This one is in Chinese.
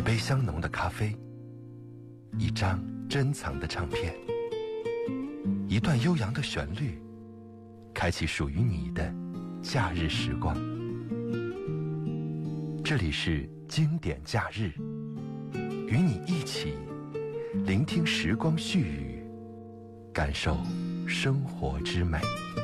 杯香浓的咖啡，一张珍藏的唱片，一段悠扬的旋律，开启属于你的假日时光。这里是经典假日，与你一起聆听时光絮语，感受生活之美。